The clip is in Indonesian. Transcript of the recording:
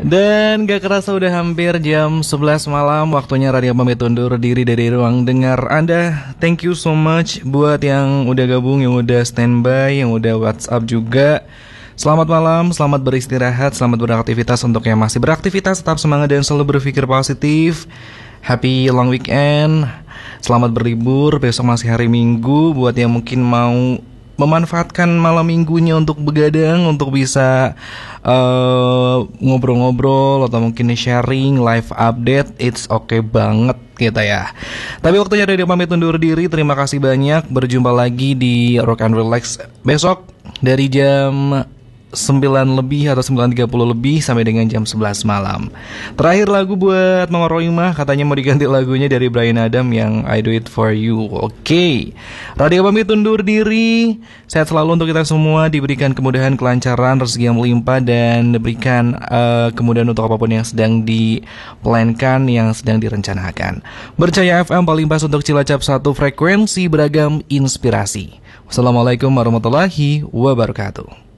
Dan gak kerasa udah hampir jam 11 malam. Waktunya Radio pamit undur diri dari ruang dengar Anda. Thank you so much buat yang udah gabung, yang udah standby, yang udah WhatsApp juga. Selamat malam, selamat beristirahat, selamat beraktivitas. Untuk yang masih beraktivitas, tetap semangat dan selalu berpikir positif. Happy long weekend. Selamat berlibur, besok masih hari Minggu. Buat yang mungkin mau memanfaatkan malam minggunya untuk begadang, untuk bisa ngobrol-ngobrol atau mungkin sharing, live update, it's okay banget kita ya. Tapi waktunya Radio pamit undur diri. Terima kasih banyak. Berjumpa lagi di Rock and Relax besok dari jam 9 lebih atau 9.30 lebih sampai dengan jam 11 malam. Terakhir lagu buat Mama Roimah, katanya mau diganti lagunya dari Bryan Adam yang I Do It For You. Oke. Radio pamit undur diri. Sehat selalu untuk kita semua, diberikan kemudahan, kelancaran, rezeki yang melimpah, dan diberikan kemudahan untuk apapun yang sedang diplankan, yang sedang direncanakan. Bercaya FM paling pas untuk Cilacap, satu frekuensi beragam inspirasi. Wassalamualaikum warahmatullahi wabarakatuh.